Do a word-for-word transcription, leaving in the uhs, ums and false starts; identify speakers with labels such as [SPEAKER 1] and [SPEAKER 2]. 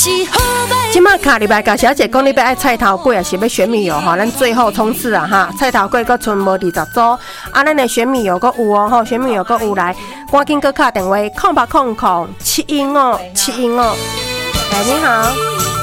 [SPEAKER 1] 今麦卡礼拜甲小姐讲你要爱菜头粿，也是要选米油哈，咱最后冲刺啊哈！菜头粿搁剩无二十组，啊，咱的选米油搁有哦吼，选米油搁有来，赶紧搁打电话空八空空七一五七一五，哎，你好。